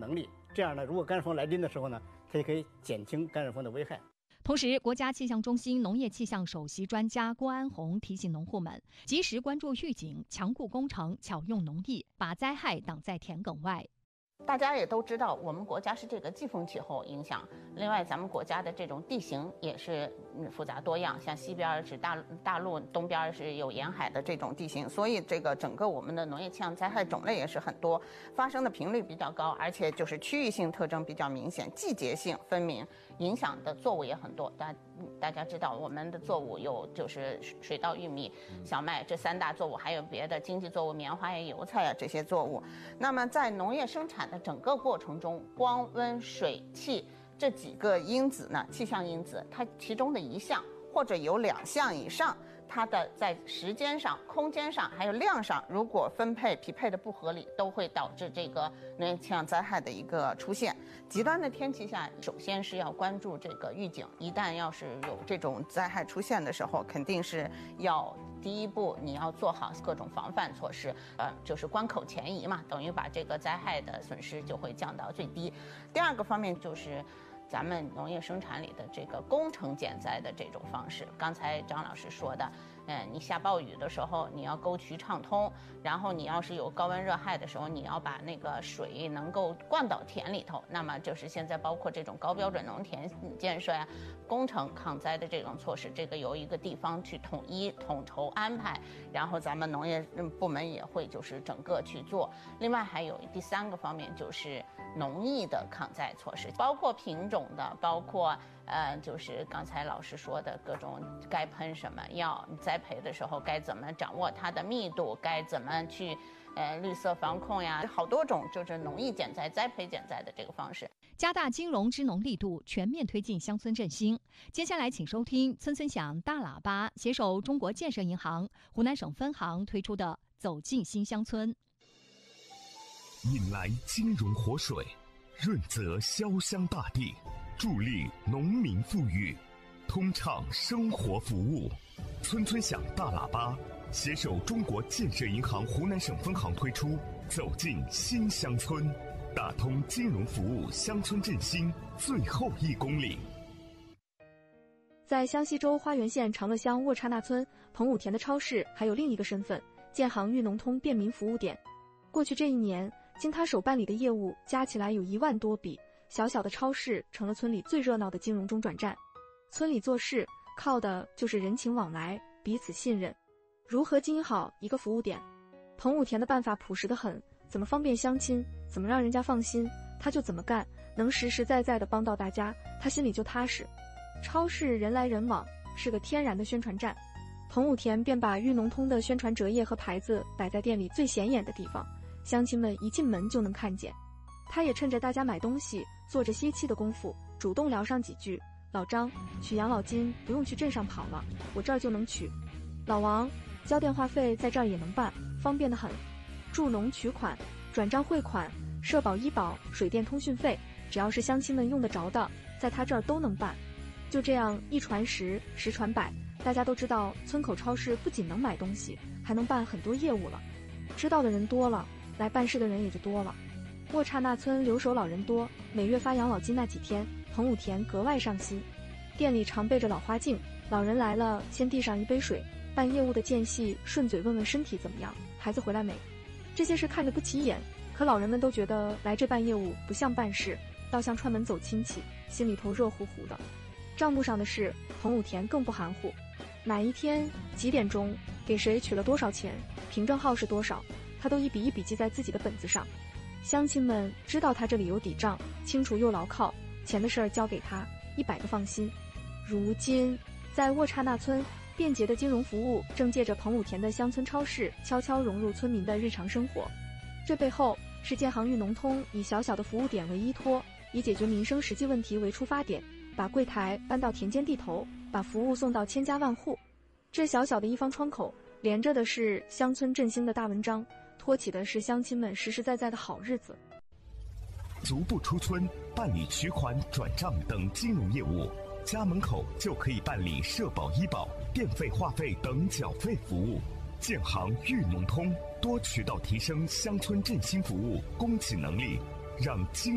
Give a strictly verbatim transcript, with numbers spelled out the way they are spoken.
能力。这样呢，如果干扰风来临的时候呢，它也可以减轻干扰风的危害。 同时，国家气象中心农业气象首席专家郭安红提醒农户们，及时关注预警，强固工程，巧用农艺，把灾害挡在田埂外。 大家也都知道，我们国家是这个季风气候影响。另外，咱们国家的这种地形也是复杂多样，像西边是大大陆，东边是有沿海的这种地形，所以这个整个我们的农业气象灾害种类也是很多，发生的频率比较高，而且就是区域性特征比较明显，季节性分明，影响的作物也很多。大大家知道，我们的作物有就是水稻、玉米、小麦这三大作物，还有别的经济作物，棉花呀、油菜呀这些作物。那么在农业生产的整个过程中，光、温、水、气这几个因子呢，气象因子，它其中的一项或者有两项以上，它的在时间上、空间上还有量上，如果分配匹配的不合理，都会导致这个农业气象灾害的一个出现。极端的天气下，首先是要关注这个预警，一旦要是有这种灾害出现的时候，肯定是要第一步你要做好各种防范措施，呃，就是关口前移嘛，等于把这个灾害的损失就会降到最低。第二个方面就是咱们农业生产里的这个工程减灾的这种方式，刚才张老师说的，嗯，你下暴雨的时候，你要沟渠畅通，然后你要是有高温热害的时候，你要把那个水能够灌到田里头。那么就是现在包括这种高标准农田建设呀、工程抗灾的这种措施，这个由一个地方去统一统筹安排，然后咱们农业部门也会就是整个去做。另外还有第三个方面就是农艺的抗灾措施，包括品种的，包括呃，就是刚才老师说的各种该喷什么药，栽培的时候该怎么掌握它的密度，该怎么去呃绿色防控呀，好多种就是农艺减灾、栽培减灾的这个方式。 加大金融支农力度，全面推进乡村振兴。接下来请收听村村响大喇叭携手中国建设银行湖南省分行推出的《走进新乡村》， 引来金融活水，润泽潇湘大地，助力农民富裕，通畅生活服务。村村响大喇叭携手中国建设银行湖南省分行推出《走进新乡村》，打通金融服务乡村振兴最后一公里。 在湘西州花园县长乐乡沃刹那村彭武田的超市还有另一个身份，建行豫农通便民服务点。过去这一年，经他手办理的业务加起来有一万多笔，小小的超市成了村里最热闹的金融中转站。村里做事靠的就是人情往来，彼此信任。如何经营好一个服务点？彭武田的办法朴实得很，怎么方便乡亲，怎么让人家放心，他就怎么干，能实实在在地帮到大家，他心里就踏实。超市人来人往，是个天然的宣传站。彭武田便把豫农通的宣传折页和牌子摆在店里最显眼的地方，乡亲们一进门就能看见。他也趁着大家买东西做着歇气的功夫，主动聊上几句。老张，取养老金不用去镇上跑了，我这儿就能取。老王，交电话费在这儿也能办，方便得很。助农取款、转账汇款、社保医保、水电通讯费，只要是乡亲们用得着的，在他这儿都能办。就这样一传十，十传百，大家都知道村口超市不仅能买东西，还能办很多业务了。知道的人多了，来办事的人也就多了。沃刹那村留守老人多，每月发养老金那几天，彭武田格外上心。店里常备着老花镜，老人来了先递上一杯水，办业务的间隙顺嘴问问身体怎么样，孩子回来没。这些事看着不起眼，可老人们都觉得来这办业务不像办事，倒像串门走亲戚，心里头热乎乎的。账目上的事，彭武田更不含糊，哪一天几点钟给谁取了多少钱，凭证号是多少，他都一笔一笔记在自己的本子上。乡亲们知道他这里有底账，清楚又牢靠，钱的事儿交给他，一百个放心。如今在沃刹那村，便捷的金融服务正借着彭武田的乡村超市悄悄融入村民的日常生活。这背后是建行豫农通以小小的服务点为依托，以解决民生实际问题为出发点，把柜台搬到田间地头，把服务送到千家万户。这小小的一方窗口，连着的是乡村振兴的大文章，托起的是乡亲们实实在在的好日子。 足不出村，办理取款、转账等金融业务，家门口就可以办理社保、医保、电费、话费等缴费服务。建行豫农通多渠道提升乡村振兴服务供给能力，让经